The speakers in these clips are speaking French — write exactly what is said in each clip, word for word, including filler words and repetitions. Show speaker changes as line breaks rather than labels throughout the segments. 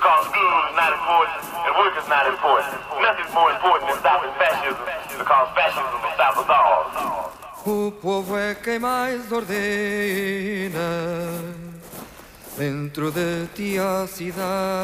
because school is not important and work is not important. Nothing's more important than stopping fascism because fascism will stop us all.
O povo é quem mais ordena dentro de ti a cidade.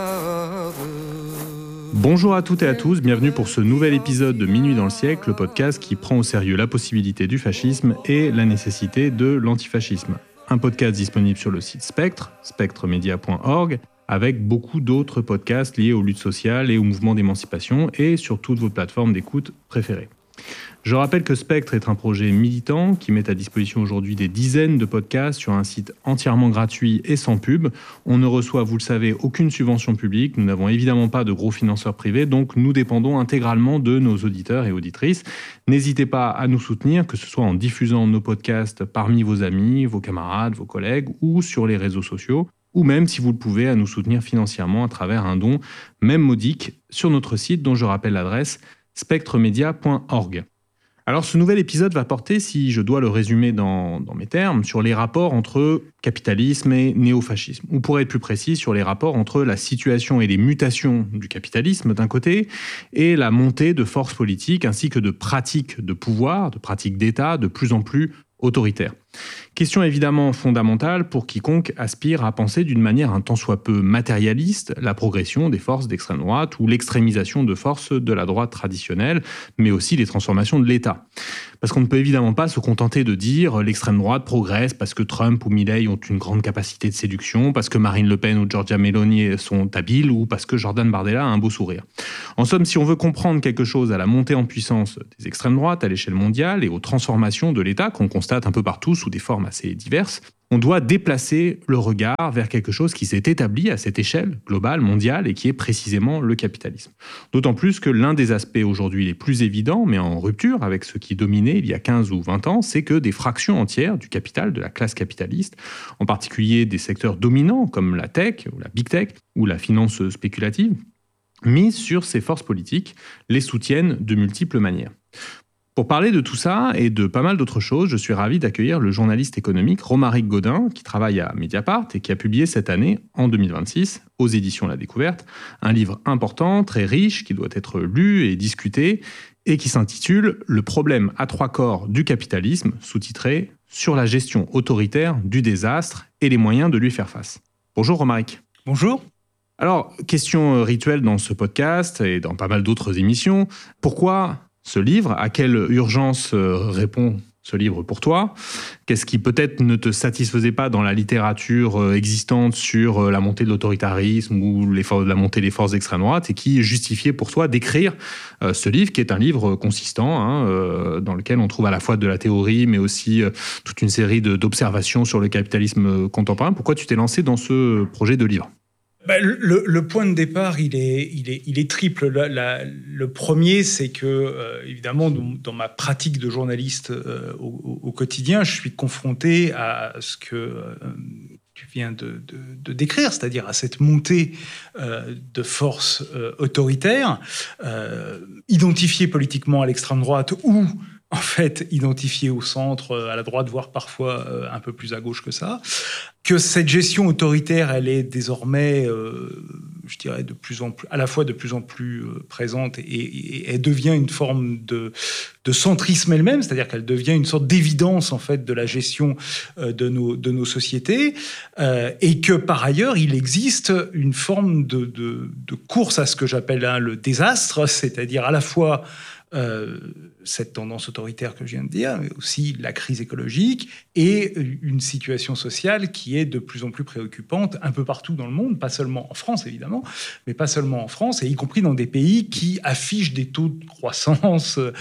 Bonjour à toutes et à tous, bienvenue pour ce nouvel épisode de Minuit dans le siècle, le podcast qui prend au sérieux la possibilité du fascisme et la nécessité de l'antifascisme. Un podcast disponible sur le site Spectre, spectre media point org, avec beaucoup d'autres podcasts liés aux luttes sociales et au mouvement d'émancipation et sur toutes vos plateformes d'écoute préférées. Je rappelle que Spectre est un projet militant qui met à disposition aujourd'hui des dizaines de podcasts sur un site entièrement gratuit et sans pub. On ne reçoit, vous le savez, aucune subvention publique. Nous n'avons évidemment pas de gros financeurs privés, donc nous dépendons intégralement de nos auditeurs et auditrices. N'hésitez pas à nous soutenir, que ce soit en diffusant nos podcasts parmi vos amis, vos camarades, vos collègues ou sur les réseaux sociaux, ou même, si vous le pouvez, à nous soutenir financièrement à travers un don, même modique, sur notre site dont je rappelle l'adresse spectre media point org. Alors ce nouvel épisode va porter, si je dois le résumer dans, dans mes termes, sur les rapports entre capitalisme et néofascisme, ou pour être plus précis, sur les rapports entre la situation et les mutations du capitalisme d'un côté, et la montée de forces politiques ainsi que de pratiques de pouvoir, de pratiques d'État de plus en plus autoritaires. Question évidemment fondamentale pour quiconque aspire à penser d'une manière un tant soit peu matérialiste la progression des forces d'extrême droite ou l'extrémisation de forces de la droite traditionnelle, mais aussi les transformations de l'État. Parce qu'on ne peut évidemment pas se contenter de dire l'extrême droite progresse parce que Trump ou Milei ont une grande capacité de séduction, parce que Marine Le Pen ou Giorgia Meloni sont habiles ou parce que Jordan Bardella a un beau sourire. En somme, si on veut comprendre quelque chose à la montée en puissance des extrêmes droites à l'échelle mondiale et aux transformations de l'État qu'on constate un peu partout sous des formes assez diverses, on doit déplacer le regard vers quelque chose qui s'est établi à cette échelle globale, mondiale, et qui est précisément le capitalisme. D'autant plus que l'un des aspects aujourd'hui les plus évidents, mais en rupture avec ce qui dominait il y a quinze ou vingt ans, c'est que des fractions entières du capital, de la classe capitaliste, en particulier des secteurs dominants comme la tech, ou la big tech, ou la finance spéculative, mise sur ces forces politiques, les soutiennent de multiples manières. Pour parler de tout ça et de pas mal d'autres choses, je suis ravi d'accueillir le journaliste économique Romaric Gaudin, qui travaille à Mediapart et qui a publié cette année, en deux mille vingt-six, aux éditions La Découverte, un livre important, très riche, qui doit être lu et discuté, et qui s'intitule « Le problème à trois corps du capitalisme », sous-titré « Sur la gestion autoritaire du désastre et les moyens de lui faire face ». Bonjour Romaric.
Bonjour.
Alors, question rituelle dans ce podcast et dans pas mal d'autres émissions, pourquoi ce livre? À quelle urgence répond ce livre pour toi? Qu'est-ce qui peut-être ne te satisfaisait pas dans la littérature existante sur la montée de l'autoritarisme ou les for- la montée des forces d'extrême droite et qui justifiait pour toi d'écrire euh, ce livre qui est un livre consistant hein, euh, dans lequel on trouve à la fois de la théorie mais aussi euh, toute une série de, d'observations sur le capitalisme contemporain. Pourquoi tu t'es lancé dans ce projet de livre?
Ben, le, le point de départ, il est, il est, il est triple. La, la, le premier, c'est que, euh, évidemment, dans, dans ma pratique de journaliste euh, au, au quotidien, je suis confronté à ce que euh, tu viens de, de, de décrire, c'est-à-dire à cette montée euh, de forces euh, autoritaires, euh, identifiées politiquement à l'extrême droite ou en fait, identifié au centre, à la droite, voire parfois euh, un peu plus à gauche que ça, que cette gestion autoritaire, elle est désormais, euh, je dirais, de plus en plus, à la fois de plus en plus euh, présente et, et, et elle devient une forme de, de centrisme elle-même, c'est-à-dire qu'elle devient une sorte d'évidence en fait de la gestion euh, de nos de nos sociétés, euh, et que par ailleurs il existe une forme de de, de course à ce que j'appelle hein, le désastre, c'est-à-dire à la fois Euh, cette tendance autoritaire que je viens de dire, mais aussi la crise écologique et une situation sociale qui est de plus en plus préoccupante un peu partout dans le monde, pas seulement en France évidemment, mais pas seulement en France, et y compris dans des pays qui affichent des taux de croissance, euh,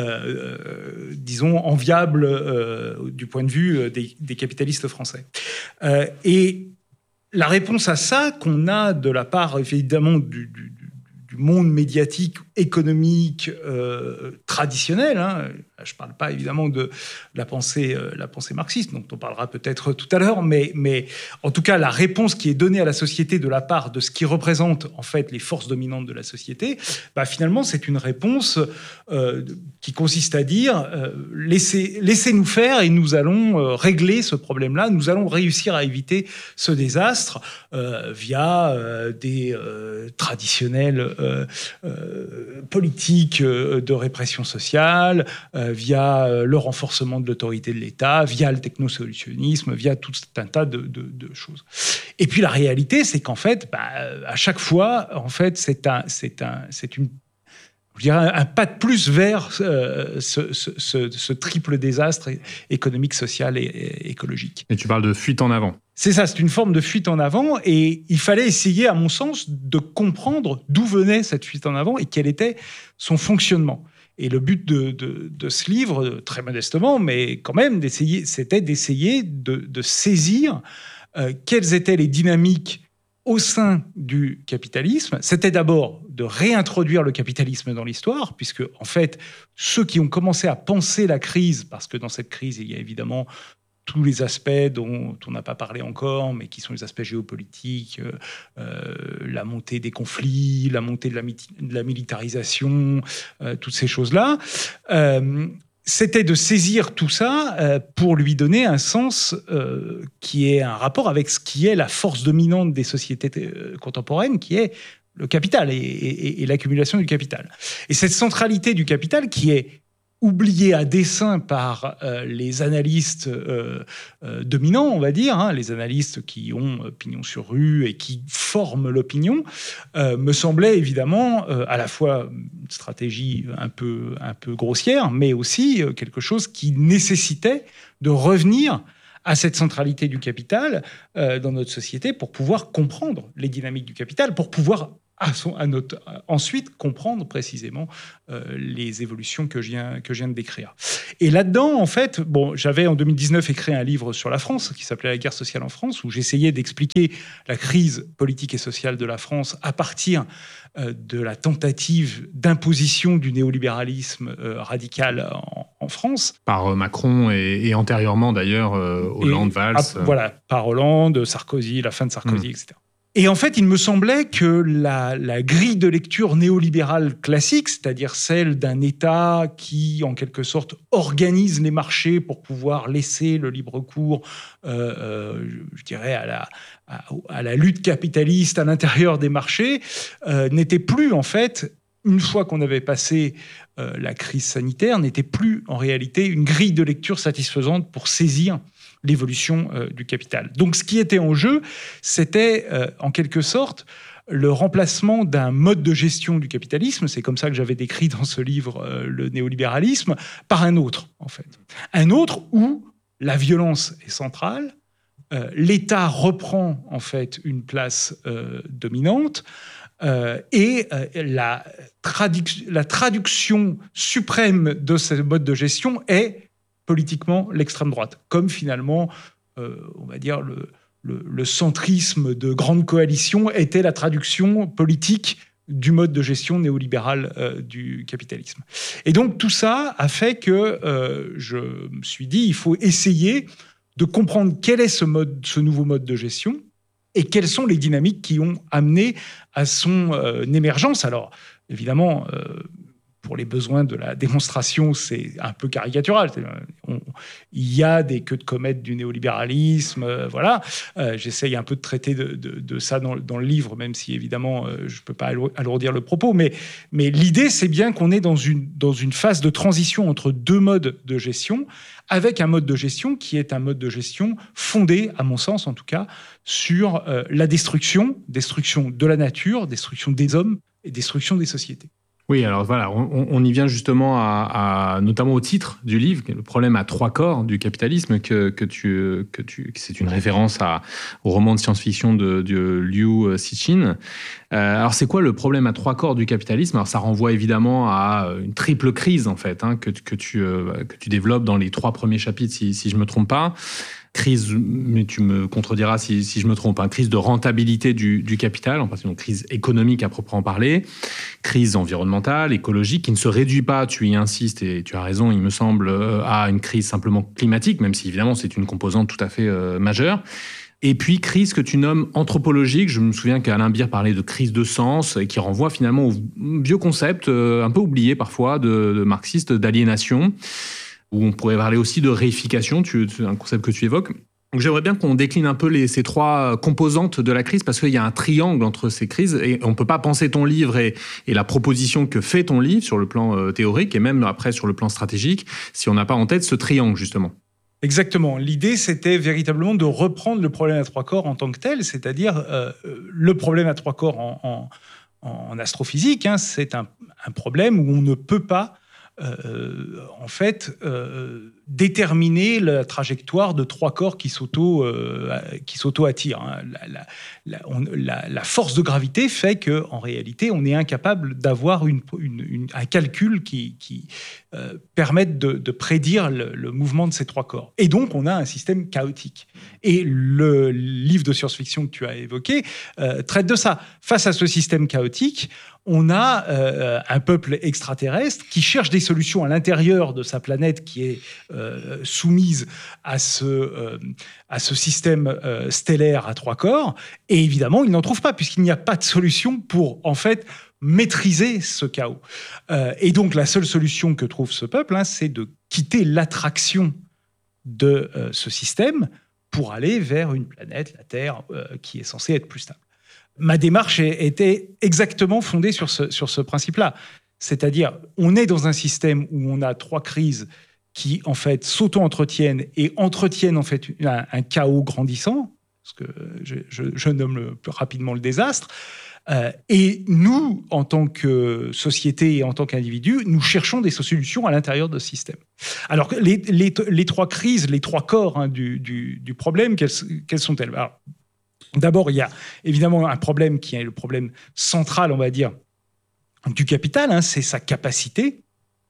euh, disons, enviables euh, du point de vue des, des capitalistes français. Euh, et la réponse à ça qu'on a de la part évidemment du, du du monde médiatique, économique, euh, traditionnel, hein, Je ne parle pas évidemment de la pensée, euh, la pensée marxiste, dont on parlera peut-être tout à l'heure, mais, mais en tout cas, la réponse qui est donnée à la société de la part de ce qui représente en fait les forces dominantes de la société, bah, finalement, c'est une réponse euh, qui consiste à dire euh, laissez, laissez-nous faire et nous allons euh, régler ce problème-là, nous allons réussir à éviter ce désastre euh, via euh, des euh, traditionnelles euh, euh, politiques euh, de répression sociale, euh, via le renforcement de l'autorité de l'État, via le technosolutionnisme, via tout un tas de, de, de choses. Et puis la réalité, c'est qu'en fait, bah, à chaque fois, en fait, c'est un, c'est un, c'est une, je dirais, un pas de plus vers euh, ce, ce, ce, ce triple désastre économique, social et, et écologique.
Et tu parles de fuite en avant.
C'est ça, c'est une forme de fuite en avant, et il fallait essayer, à mon sens, de comprendre d'où venait cette fuite en avant et quel était son fonctionnement. Et le but de, de, de ce livre, très modestement, mais quand même, d'essayer, c'était d'essayer de, de saisir euh, quelles étaient les dynamiques au sein du capitalisme. C'était d'abord de réintroduire le capitalisme dans l'histoire, puisque, en fait, ceux qui ont commencé à penser la crise, parce que dans cette crise, il y a évidemment tous les aspects dont on n'a pas parlé encore, mais qui sont les aspects géopolitiques, euh, la montée des conflits, la montée de la, de la militarisation, euh, toutes ces choses-là. Euh, c'était de saisir tout ça euh, pour lui donner un sens euh, qui est un rapport avec ce qui est la force dominante des sociétés euh, contemporaines, qui est le capital et, et, et l'accumulation du capital. Et cette centralité du capital qui est oublié à dessein par euh, les analystes euh, euh, dominants, on va dire, hein, les analystes qui ont euh, pignon sur rue et qui forment l'opinion, euh, me semblait évidemment euh, à la fois une stratégie un peu, un peu grossière, mais aussi euh, quelque chose qui nécessitait de revenir à cette centralité du capital euh, dans notre société pour pouvoir comprendre les dynamiques du capital, pour pouvoir À son, à notre, à ensuite comprendre précisément euh, les évolutions que je, viens, que je viens de décrire. Et là-dedans, en fait, bon, j'avais en deux mille dix-neuf écrit un livre sur la France qui s'appelait « La guerre sociale en France », où j'essayais d'expliquer la crise politique et sociale de la France à partir euh, de la tentative d'imposition du néolibéralisme euh, radical en, en France.
Par Macron et, et antérieurement d'ailleurs euh, Hollande, Valls.
Ah, voilà, par Hollande, Sarkozy, la fin de Sarkozy, mmh. et cetera. Et en fait, il me semblait que la, la grille de lecture néolibérale classique, c'est-à-dire celle d'un État qui, en quelque sorte, organise les marchés pour pouvoir laisser le libre cours, euh, euh, je dirais, à la, à, à la lutte capitaliste à l'intérieur des marchés, euh, n'était plus, en fait, une fois qu'on avait passé euh, la crise sanitaire, n'était plus, en réalité, une grille de lecture satisfaisante pour saisir l'évolution euh, du capital. Donc, ce qui était en jeu, c'était, euh, en quelque sorte, le remplacement d'un mode de gestion du capitalisme, c'est comme ça que j'avais décrit dans ce livre euh, le néolibéralisme, par un autre, en fait. Un autre où la violence est centrale, euh, l'État reprend, en fait, une place euh, dominante, euh, et euh, la, traduc- la traduction suprême de ce mode de gestion est politiquement l'extrême droite, comme finalement, euh, on va dire, le, le, le centrisme de grande coalition était la traduction politique du mode de gestion néolibéral euh, du capitalisme. Et donc tout ça a fait que euh, je me suis dit, il faut essayer de comprendre quel est ce, mode, ce nouveau mode de gestion et quelles sont les dynamiques qui ont amené à son euh, émergence. Alors, évidemment, euh, pour les besoins de la démonstration, c'est un peu caricatural. On, il y a des queues de comète du néolibéralisme, euh, voilà. Euh, j'essaye un peu de traiter de, de, de ça dans, dans le livre, même si, évidemment, euh, je ne peux pas alourdir le propos. Mais, mais l'idée, c'est bien qu'on est dans une, dans une phase de transition entre deux modes de gestion, avec un mode de gestion qui est un mode de gestion fondé, à mon sens en tout cas, sur euh, la destruction, destruction de la nature, destruction des hommes et destruction des sociétés.
Oui, alors voilà, on, on y vient justement à, à, notamment au titre du livre, le problème à trois corps du capitalisme, que, que tu, que tu, que c'est une référence à, au roman de science-fiction de, de Liu Cixin. Euh, alors c'est quoi le problème à trois corps du capitalisme ? Alors ça renvoie évidemment à une triple crise en fait, hein, que, que, tu, euh, que tu développes dans les trois premiers chapitres, si, si je me trompe pas. crise, mais tu me contrediras si, si je me trompe, hein, crise de rentabilité du, du capital, en particulier crise économique à proprement parler, crise environnementale, écologique, qui ne se réduit pas, tu y insistes et tu as raison, il me semble, à une crise simplement climatique, même si évidemment c'est une composante tout à fait euh, majeure. Et puis, crise que tu nommes anthropologique. Je me souviens qu'Alain Beer parlait de crise de sens, et qui renvoie finalement au vieux concept, euh, un peu oublié parfois, de, de marxiste, d'aliénation, où on pourrait parler aussi de réification, tu, c'est un concept que tu évoques. Donc, j'aimerais bien qu'on décline un peu les, ces trois composantes de la crise, parce qu'il y a un triangle entre ces crises, et on ne peut pas penser ton livre et, et la proposition que fait ton livre sur le plan euh, théorique, et même après sur le plan stratégique, si on n'a pas en tête ce triangle, justement.
Exactement. L'idée, c'était véritablement de reprendre le problème à trois corps en tant que tel, c'est-à-dire euh, le problème à trois corps en, en, en astrophysique, hein, c'est un, un problème où on ne peut pas, euh, en fait, euh, déterminer la trajectoire de trois corps qui s'auto, euh, qui s'auto-attirent. Hein. La, la, la, on, la, la force de gravité fait qu'en réalité, on est incapable d'avoir une, une, une, un calcul qui, qui euh, permette de, de prédire le, le mouvement de ces trois corps. Et donc, on a un système chaotique. Et le livre de science-fiction que tu as évoqué euh, traite de ça. Face à ce système chaotique, on a euh, un peuple extraterrestre qui cherche des solutions à l'intérieur de sa planète qui est euh, soumise à ce, euh, à ce système euh, stellaire à trois corps. Et évidemment, il n'en trouve pas, puisqu'il n'y a pas de solution pour, en fait, maîtriser ce chaos. Euh, et donc, la seule solution que trouve ce peuple, hein, c'est de quitter l'attraction de euh, ce système pour aller vers une planète, la Terre, euh, qui est censée être plus stable. Ma démarche était exactement fondée sur ce, sur ce principe-là. C'est-à-dire, on est dans un système où on a trois crises qui, en fait, s'auto-entretiennent et entretiennent, en fait, un, un chaos grandissant, ce que je, je, je nomme le, plus rapidement le désastre. Euh, et nous, en tant que société et en tant qu'individu, nous cherchons des solutions à l'intérieur de ce système. Alors, les, les, les trois crises, les trois corps hein, du, du, du problème, quelles, quelles sont-elles ? Alors, d'abord, il y a évidemment un problème qui est le problème central, on va dire, du capital, hein, c'est sa capacité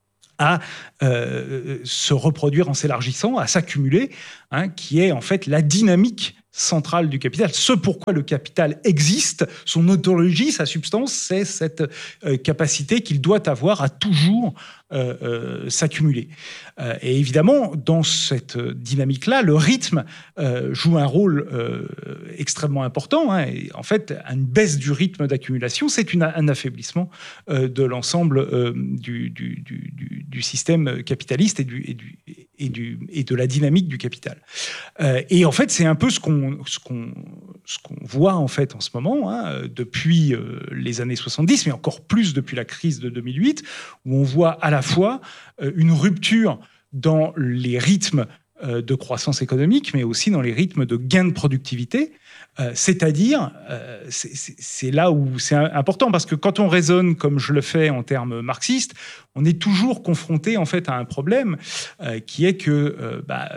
à euh, se reproduire en s'élargissant, à s'accumuler, hein, qui est en fait la dynamique centrale du capital. Ce pourquoi le capital existe, son ontologie, sa substance, c'est cette euh, capacité qu'il doit avoir à toujours euh, euh, s'accumuler. Euh, et évidemment, dans cette dynamique-là, le rythme euh, joue un rôle euh, extrêmement important. Hein, et en fait, une baisse du rythme d'accumulation, c'est une, un affaiblissement euh, de l'ensemble euh, du, du, du, du système capitaliste et, du, et, du, et, du, et de la dynamique du capital. Euh, et en fait, c'est un peu ce qu'on Ce qu'on, ce qu'on voit en fait en ce moment, hein, depuis euh, les années soixante-dix, mais encore plus depuis la crise de deux mille huit, où on voit à la fois euh, une rupture dans les rythmes euh, de croissance économique, mais aussi dans les rythmes de gain de productivité. Euh, c'est-à-dire, euh, c'est, c'est, c'est là où c'est important, parce que quand on raisonne comme je le fais en termes marxistes, on est toujours confronté en fait à un problème euh, qui est que euh, bah,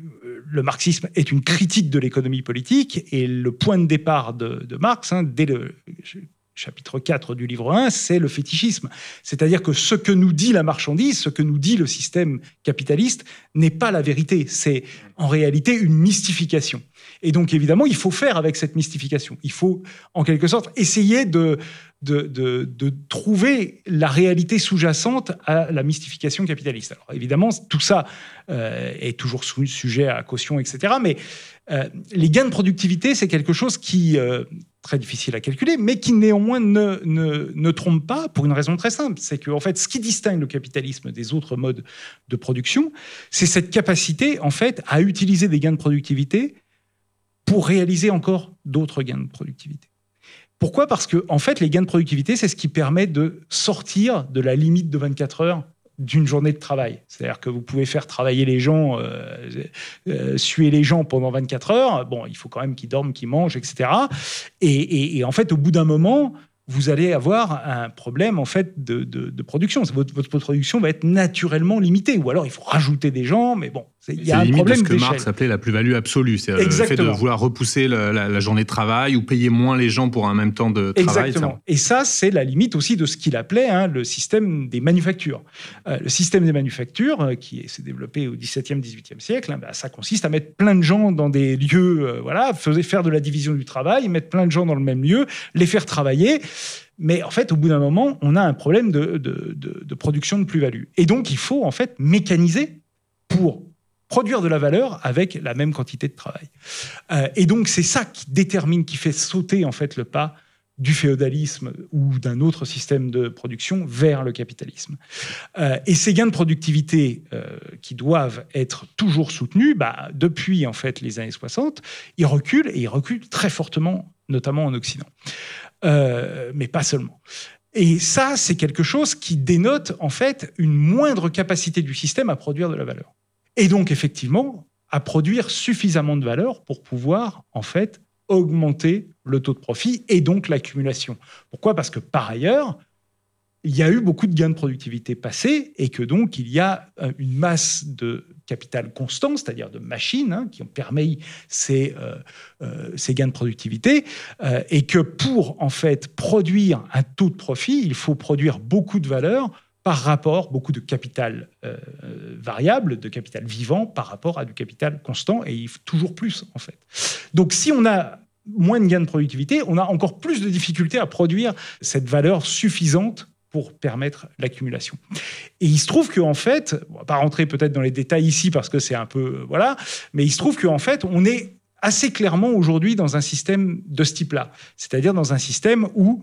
le marxisme est une critique de l'économie politique, et le point de départ de, de Marx, hein, dès le chapitre quatre du livre un, c'est le fétichisme. C'est-à-dire que ce que nous dit la marchandise, ce que nous dit le système capitaliste, n'est pas la vérité. C'est en réalité une mystification. Et donc, évidemment, il faut faire avec cette mystification. Il faut, en quelque sorte, essayer de, de, de, de trouver la réalité sous-jacente à la mystification capitaliste. Alors, évidemment, tout ça euh, est toujours sujet à caution, et cetera. Mais euh, les gains de productivité, c'est quelque chose qui euh, très difficile à calculer, mais qui néanmoins ne, ne, ne trompe pas pour une raison très simple. C'est que, en fait, ce qui distingue le capitalisme des autres modes de production, c'est cette capacité, en fait, à utiliser des gains de productivité pour réaliser encore d'autres gains de productivité. Pourquoi ? Parce que, en fait, les gains de productivité, c'est ce qui permet de sortir de la limite de vingt-quatre heures d'une journée de travail. C'est-à-dire que vous pouvez faire travailler les gens, euh, euh, suer les gens pendant vingt-quatre heures. Bon, il faut quand même qu'ils dorment, qu'ils mangent, et cetera. Et, et, et en fait, au bout d'un moment, vous allez avoir un problème en fait de, de, de production. Votre, votre production va être naturellement limitée, ou alors il faut rajouter des gens, mais bon, il y a un problème
de ce que
d'échelle.
Marx appelait la plus-value absolue, c'est le fait de vouloir repousser le, la, la journée de travail ou payer moins les gens pour un même temps de travail.
Exactement. Ça. Et ça, c'est la limite aussi de ce qu'il appelait hein, le système des manufactures. Euh, le système des manufactures, euh, qui s'est développé au dix-septième, dix-huitième siècle, hein, bah, ça consiste à mettre plein de gens dans des lieux, euh, voilà, faire de la division du travail, mettre plein de gens dans le même lieu, les faire travailler. Mais en fait, au bout d'un moment, on a un problème de, de, de, de production de plus-value. Et donc, il faut en fait mécaniser pour produire de la valeur avec la même quantité de travail. Euh, et donc, c'est ça qui détermine, qui fait sauter en fait le pas du féodalisme ou d'un autre système de production vers le capitalisme. Euh, et ces gains de productivité euh, qui doivent être toujours soutenus, bah, depuis en fait les années soixante, ils reculent et ils reculent très fortement, notamment en Occident. Euh, mais pas seulement. Et ça, c'est quelque chose qui dénote en fait une moindre capacité du système à produire de la valeur. Et donc, effectivement, à produire suffisamment de valeur pour pouvoir en fait augmenter le taux de profit et donc l'accumulation. Pourquoi ? Parce que par ailleurs, il y a eu beaucoup de gains de productivité passés et que donc il y a une masse de capital constant, c'est-à-dire de machines hein, qui ont permis ces, euh, euh, ces gains de productivité euh, et que pour en fait produire un taux de profit, il faut produire beaucoup de valeur par rapport, beaucoup de capital euh, variable, de capital vivant par rapport à du capital constant et il faut toujours plus en fait. Donc si on a moins de gains de productivité, on a encore plus de difficultés à produire cette valeur suffisante pour permettre l'accumulation. Et il se trouve qu'en fait, on ne va pas rentrer peut-être dans les détails ici parce que c'est un peu... Voilà, mais il se trouve qu'en fait, on est assez clairement aujourd'hui dans un système de ce type-là. C'est-à-dire dans un système où,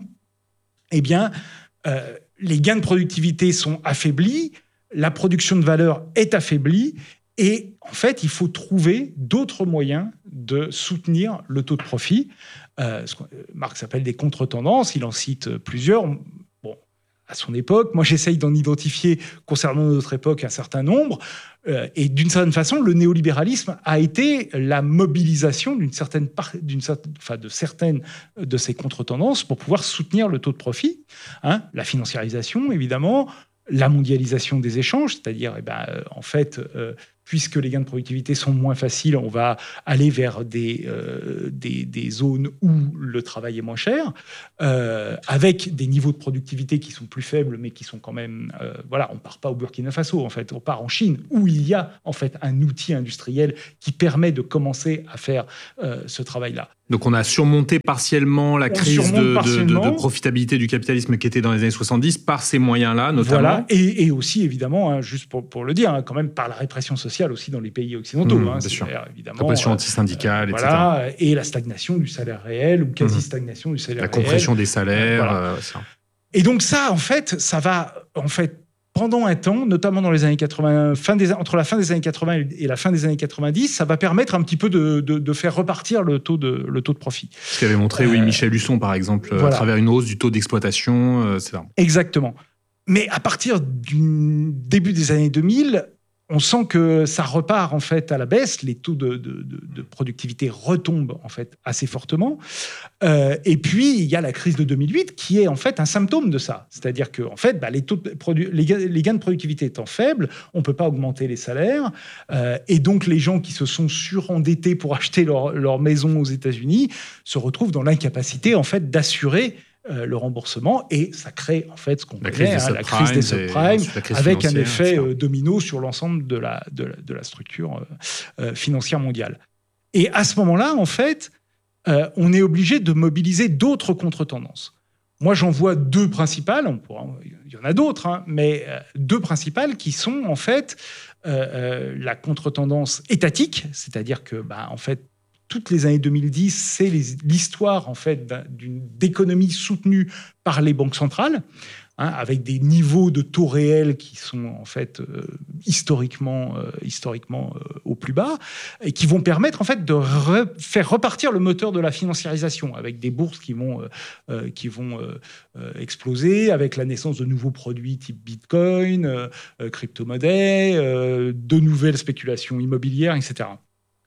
eh bien, euh, les gains de productivité sont affaiblis, la production de valeur est affaiblie, et en fait, il faut trouver d'autres moyens de soutenir le taux de profit. Euh, ce que Marx appelle des contre-tendances, il en cite plusieurs. Bon, à son époque, moi j'essaye d'en identifier concernant notre époque un certain nombre. Euh, et d'une certaine façon, le néolibéralisme a été la mobilisation d'une certaine part, d'une certaine, enfin de certaines de ces contre-tendances pour pouvoir soutenir le taux de profit. Hein, la financiarisation, évidemment, la mondialisation des échanges, c'est-à-dire, eh ben, euh, en fait, euh, puisque les gains de productivité sont moins faciles, on va aller vers des, euh, des, des zones où le travail est moins cher, euh, avec des niveaux de productivité qui sont plus faibles, mais qui sont quand même... Euh, voilà, on ne part pas au Burkina Faso, en fait, on part en Chine, où il y a en fait un outil industriel qui permet de commencer à faire euh, ce travail-là.
Donc on a surmonté partiellement la on crise de, partiellement. De, de, de profitabilité du capitalisme qui était dans les années soixante-dix par ces moyens-là, notamment.
Voilà, et, et aussi, évidemment, hein, juste pour, pour le dire, hein, quand même par la répression sociale aussi dans les pays occidentaux.
Mmh,
hein,
bien sûr.
Évidemment,
la pression
euh,
antisyndicale,
euh,
et cetera.
Voilà, et la stagnation du salaire réel, ou quasi-stagnation mmh. du salaire
la
réel.
La compression des salaires.
Voilà.
Euh, ça.
Et donc ça, en fait, ça va... En fait, pendant un temps, notamment dans les années quatre-vingts, fin des, entre la fin des années quatre-vingts et la fin des années quatre-vingt-dix, ça va permettre un petit peu de, de, de faire repartir le taux de, le taux de profit.
Ce qu'avait montré euh, oui, Michel Husson, par exemple, voilà. à travers une hausse du taux d'exploitation, euh, et cetera.
Exactement. Mais à partir du début des années deux mille, on sent que ça repart en fait à la baisse, les taux de, de, de, de productivité retombent en fait assez fortement. Euh, et puis il y a la crise de deux mille huit qui est en fait un symptôme de ça, c'est-à-dire que en fait, bah, les, taux de produ- les, gains, les gains de productivité étant faibles, on peut pas augmenter les salaires, euh, et donc les gens qui se sont surendettés pour acheter leur, leur maison aux États-Unis se retrouvent dans l'incapacité en fait d'assurer Euh, le remboursement, et ça crée en fait ce qu'on
la
connaît,
crise
hein, la crise des subprimes, avec un effet euh, domino sur l'ensemble de la, de la, de la structure euh, euh, financière mondiale. Et à ce moment-là, en fait, euh, on est obligé de mobiliser d'autres contre-tendances. Moi, j'en vois deux principales, on pourra, il y en a d'autres, hein, mais euh, deux principales qui sont en fait euh, euh, la contre-tendance étatique, c'est-à-dire que, bah, en fait, toutes les années deux mille dix, c'est les, l'histoire en fait d'une d'économie soutenue par les banques centrales, hein, avec des niveaux de taux réels qui sont en fait euh, historiquement, euh, historiquement euh, au plus bas, et qui vont permettre en fait de re- faire repartir le moteur de la financiarisation, avec des bourses qui vont euh, euh, qui vont euh, euh, exploser, avec la naissance de nouveaux produits type Bitcoin, euh, euh, crypto-monnaie, euh, de nouvelles spéculations immobilières, et cetera.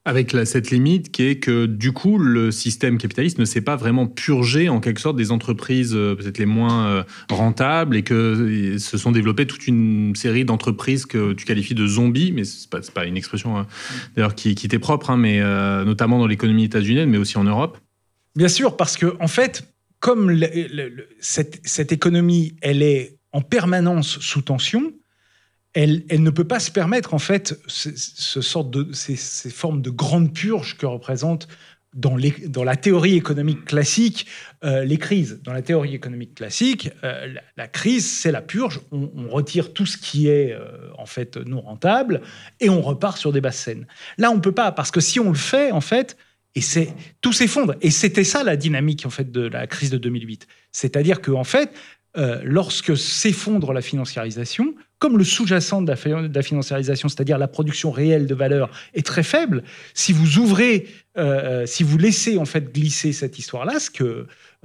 Avec la, cette limite qui est que, du coup, le système capitaliste ne s'est pas vraiment purgé, en quelque sorte, des entreprises euh, peut-être les moins euh, rentables et que se sont développées toute une série d'entreprises que tu qualifies de zombies, mais c'est pas, c'est pas une expression hein, d'ailleurs qui, qui t'est propre, hein, mais euh, notamment dans l'économie états-unienne, mais aussi en Europe.
Bien sûr, parce que en fait, comme le, le, le, cette, cette économie, elle est en permanence sous tension, Elle, elle ne peut pas se permettre, en fait, ce, ce sorte de, ces, ces formes de grandes purges que représentent, dans, les, dans la théorie économique classique, euh, les crises. Dans la théorie économique classique, euh, la, la crise, c'est la purge. On, on retire tout ce qui est, euh, en fait, non rentable et on repart sur des basses scènes. Là, on ne peut pas, parce que si on le fait, en fait, et c'est, tout s'effondre. Et c'était ça, la dynamique, en fait, de la crise de deux mille huit. C'est-à-dire que, en fait, euh, lorsque s'effondre la financiarisation, comme le sous-jacent de la, de la financiarisation, c'est-à-dire la production réelle de valeur, est très faible, si vous ouvrez, euh, si vous laissez en fait glisser cette histoire-là, ce que,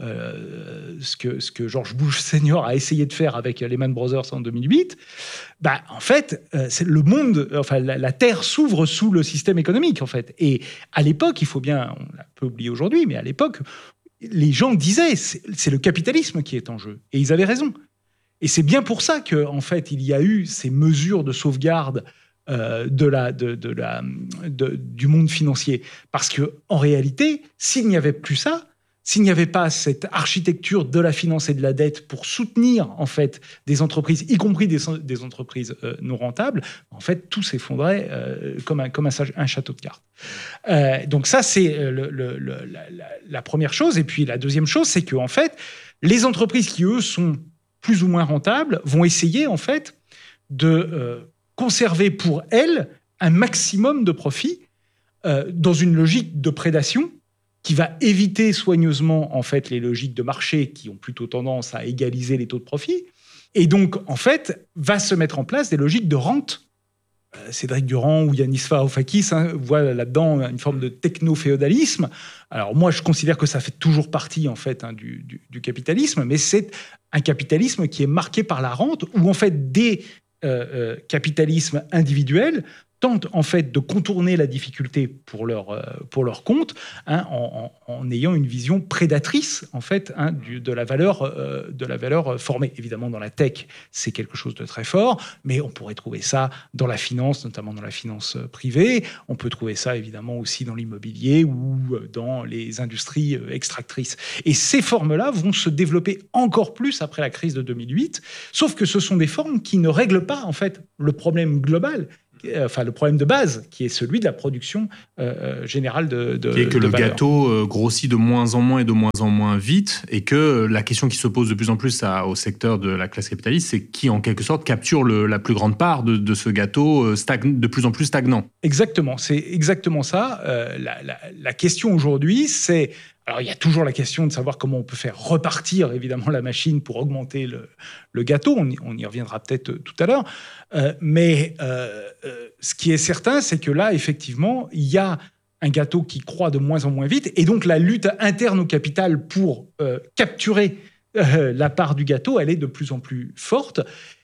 euh, ce que, ce que George Bush senior a essayé de faire avec Lehman Brothers en deux mille huit, bah, en fait, euh, c'est le monde, enfin, la, la Terre s'ouvre sous le système économique, en fait. Et à l'époque, il faut bien, on l'a un peu oublié aujourd'hui, mais à l'époque, les gens disaient, c'est, c'est le capitalisme qui est en jeu. Et ils avaient raison. Et c'est bien pour ça que, en fait, il y a eu ces mesures de sauvegarde euh, de la, de, de la, de, du monde financier. Parce que, en réalité, s'il n'y avait plus ça, s'il n'y avait pas cette architecture de la finance et de la dette pour soutenir, en fait, des entreprises, y compris des, des entreprises euh, non rentables, en fait, tout s'effondrait euh, comme, un, comme un, un château de cartes. Euh, donc ça, c'est le, le, le, la, la première chose. Et puis, la deuxième chose, c'est que, en fait, les entreprises qui, eux, sont plus ou moins rentables, vont essayer en fait de euh, conserver pour elles un maximum de profit euh, dans une logique de prédation qui va éviter soigneusement en fait les logiques de marché qui ont plutôt tendance à égaliser les taux de profit. Et donc en fait va se mettre en place des logiques de rente. Euh, Cédric Durand ou Yanis Varoufakis hein, voient là-dedans une forme de techno-féodalisme. Alors moi je considère que ça fait toujours partie en fait hein, du, du, du capitalisme, mais c'est un capitalisme qui est marqué par la rente, où en fait des euh, euh, capitalismes individuels tentent en fait de contourner la difficulté pour leur, euh, pour leur compte hein, en, en, en ayant une vision prédatrice en fait hein, du, de, la valeur, euh, de la valeur formée. Évidemment, dans la tech, c'est quelque chose de très fort, mais on pourrait trouver ça dans la finance, notamment dans la finance privée. On peut trouver ça évidemment aussi dans l'immobilier ou dans les industries extractrices. Et ces formes-là vont se développer encore plus après la crise de deux mille huit, sauf que ce sont des formes qui ne règlent pas en fait le problème global, enfin le problème de base, qui est celui de la production euh, générale de, de
Qui est que
de
le
valeur.
gâteau euh, grossit de moins en moins et de moins en moins vite, et que la question qui se pose de plus en plus à, au secteur de la classe capitaliste, c'est qui, en quelque sorte, capture le, la plus grande part de, de ce gâteau euh, stagne, de plus en plus stagnant.
Exactement, c'est exactement ça. Euh, la, la, la question aujourd'hui, c'est... Alors, il y a toujours la question de savoir comment on peut faire repartir, évidemment, la machine pour augmenter le, le gâteau. On y, on y reviendra peut-être tout à l'heure. Euh, mais euh, euh, ce qui est certain, c'est que là, effectivement, il y a un gâteau qui croît de moins en moins vite. Et donc, la lutte interne au capital pour euh, capturer euh, la part du gâteau, elle est de plus en plus forte.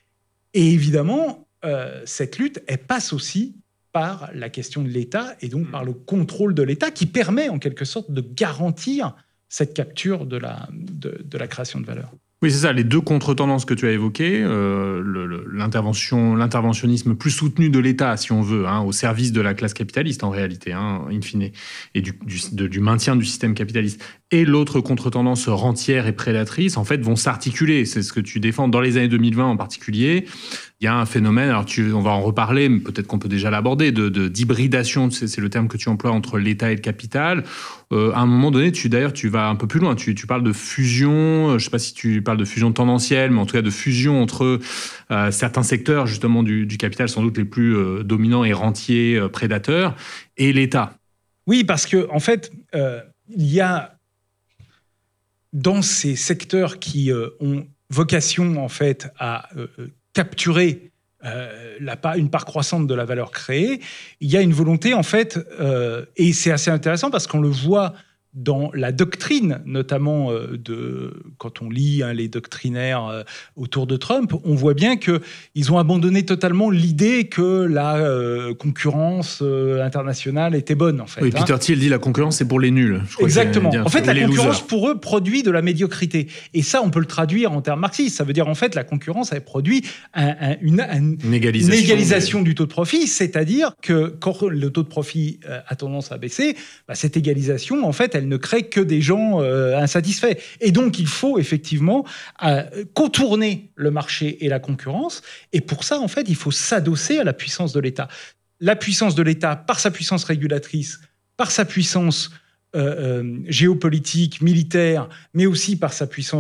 Et évidemment, euh, cette lutte, elle passe aussi par la question de l'État et donc par le contrôle de l'État qui permet en quelque sorte de garantir cette capture de la, de, de la création de valeur.
Oui, c'est ça, les deux contre-tendances que tu as évoquées, euh, le, le, l'intervention, l'interventionnisme plus soutenu de l'État, si on veut, hein, au service de la classe capitaliste en réalité, hein, in fine, et du, du, de, du maintien du système capitaliste, et l'autre contre-tendance rentière et prédatrice, en fait, vont s'articuler. C'est ce que tu défends dans les années deux mille vingt en particulier. Il y a un phénomène, alors tu, on va en reparler, mais peut-être qu'on peut déjà l'aborder, de, de, d'hybridation, c'est, c'est le terme que tu emploies, entre l'État et le capital. Euh, à un moment donné, tu, d'ailleurs, tu vas un peu plus loin. Tu, tu parles de fusion, je ne sais pas si tu parles de fusion tendancielle, mais en tout cas de fusion entre euh, certains secteurs, justement, du, du capital, sans doute les plus euh, dominants et rentiers, euh, prédateurs, et l'État.
Oui, parce que en fait, euh, il y a dans ces secteurs qui euh, ont vocation, en fait, à euh, capturer euh, la part, une part croissante de la valeur créée, il y a une volonté, en fait, euh, et c'est assez intéressant parce qu'on le voit dans la doctrine, notamment euh, de, quand on lit hein, les doctrinaires euh, autour de Trump, on voit bien qu'ils ont abandonné totalement l'idée que la euh, concurrence euh, internationale était bonne, en fait.
Oui,
hein.
Peter Thiel dit la concurrence, c'est pour les nuls. Je crois
Exactement.
dire,
En fait, la
les
concurrence,
losers.
pour eux, produit de la médiocrité. Et ça, on peut le traduire en termes marxistes. Ça veut dire, en fait, la concurrence, elle produit un, un, une, un,
une égalisation,
une égalisation du taux de profit, c'est-à-dire que quand le taux de profit euh, a tendance à baisser, bah, cette égalisation, en fait, elle ne crée que des gens euh, insatisfaits. Et donc, il faut effectivement euh, contourner le marché et la concurrence. Et pour ça, en fait, il faut s'adosser à la puissance de l'État. La puissance de l'État, par sa puissance régulatrice, par sa puissance euh, euh, géopolitique, militaire, mais aussi par sa puissance